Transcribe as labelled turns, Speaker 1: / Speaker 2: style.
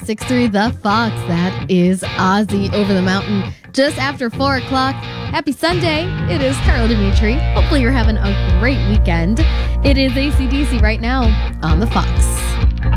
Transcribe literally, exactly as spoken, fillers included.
Speaker 1: six three The Fox. That is Ozzy Over the Mountain. Just after four o'clock. Happy Sunday. It is Carla Dimitri. Hopefully you're having a great weekend. It is A C D C right now on The Fox.